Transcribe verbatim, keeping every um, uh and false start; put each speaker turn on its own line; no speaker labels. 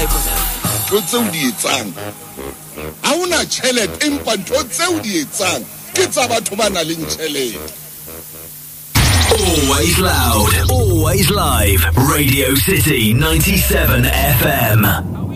live
ntho tseo di etsang ha una tšhelete empa ntho tseo di etsang ke tsa batho ba nang le tšhelete.
Always loud, always live. Radio City ninety-seven F M.